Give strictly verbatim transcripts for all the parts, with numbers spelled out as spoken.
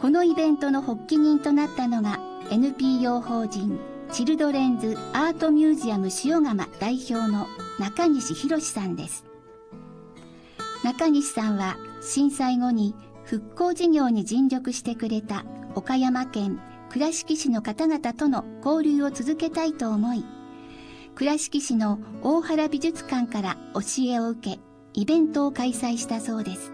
このイベントの発起人となったのが エヌピーオー 法人チルドレンズアートミュージアム塩釜代表の中西博さんです。中西さんは震災後に復興事業に尽力してくれた岡山県倉敷市の方々との交流を続けたいと思い、倉敷市の大原美術館から教えを受け、イベントを開催したそうです。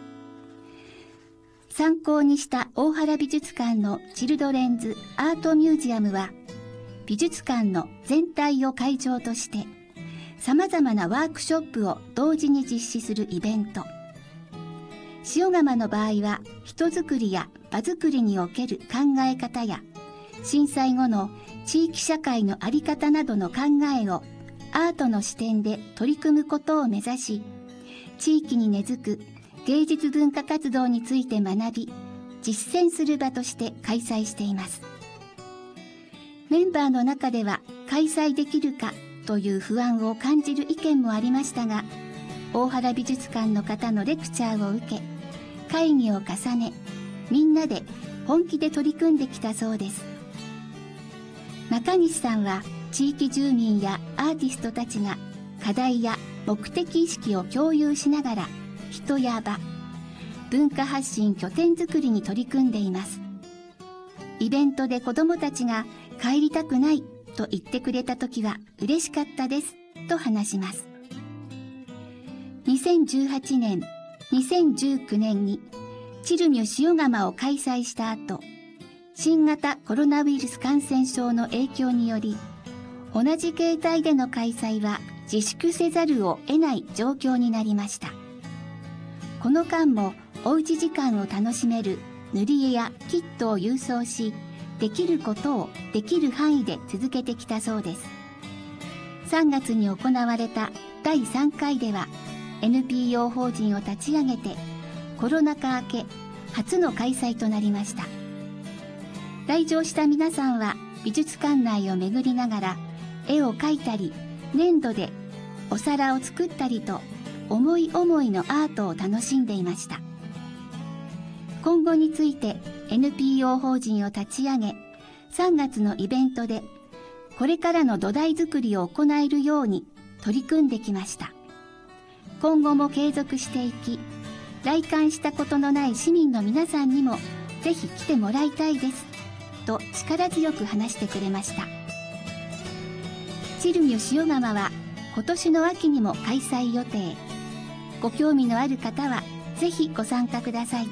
参考にした大原美術館のチルドレンズアートミュージアムは、美術館の全体を会場として、様々なワークショップを同時に実施するイベント。塩釜の場合は、人づくりや場づくりにおける考え方や、震災後の地域社会の在り方などの考えをアートの視点で取り組むことを目指し、地域に根付く芸術文化活動について学び、実践する場として開催しています。メンバーの中では開催できるかという不安を感じる意見もありましたが、大原美術館の方のレクチャーを受け、会議を重ね、みんなで本気で取り組んできたそうです。中西さんは地域住民やアーティストたちが課題や目的意識を共有しながら人や場、文化発信拠点づくりに取り組んでいます。イベントで子どもたちが帰りたくないと言ってくれたときは嬉しかったですと話します。にせんじゅうはちねん、にせんじゅうきゅうねんにチルミュ塩釜を開催した後、新型コロナウイルス感染症の影響により、同じ形態での開催は自粛せざるを得ない状況になりました。この間もおうち時間を楽しめる塗り絵やキットを郵送し、できることをできる範囲で続けてきたそうです。さんがつに行われただいさんかいでは エヌピーオー 法人を立ち上げてコロナ禍明け初の開催となりました。来場した皆さんは美術館内を巡りながら絵を描いたり粘土でお皿を作ったりと思い思いのアートを楽しんでいました。今後について エヌピーオー 法人を立ち上げ、さんがつのイベントでこれからの土台作りを行えるように取り組んできました。今後も継続していき、来館したことのない市民の皆さんにもぜひ来てもらいたいですと力強く話してくれました。チルミュ塩釜は今年の秋にも開催予定。ご興味のある方はぜひご参加ください。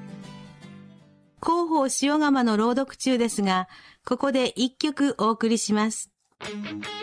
広報塩釜の朗読中ですが、ここで一曲お送りします。